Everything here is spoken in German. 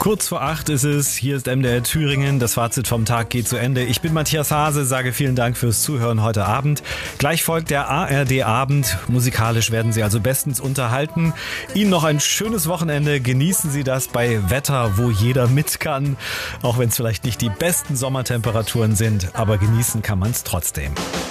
Kurz vor 8 ist es, hier ist MDR Thüringen, das Fazit vom Tag geht zu Ende. Ich bin Matthias Hase, sage vielen Dank fürs Zuhören heute Abend. Gleich folgt der ARD-Abend, musikalisch werden Sie also bestens unterhalten. Ihnen noch ein schönes Wochenende, genießen Sie das bei Wetter, wo jeder mit kann, auch wenn es vielleicht nicht die besten Sommertemperaturen sind, aber genießen kann man es trotzdem.